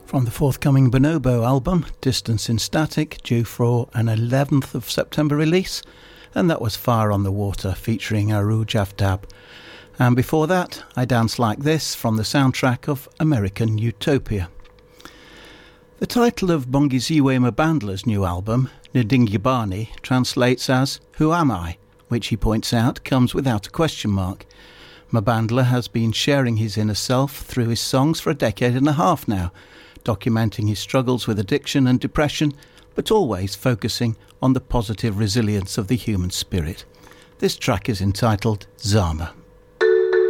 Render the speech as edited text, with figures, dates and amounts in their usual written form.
From the forthcoming Bonobo album, Distance in Static, due for an 11th of September release, and that was Fire on the Water featuring Arooj Aftab. And before that, I Dance Like This from the soundtrack of American Utopia. The title of Bongiziwe Mabandla's new album, Ndingibani, translates as Who Am I?, which he points out comes without a question mark. Mabandla has been sharing his inner self through his songs for a decade and a half now, documenting his struggles with addiction and depression, but always focusing on the positive resilience of the human spirit. This track is entitled Zama.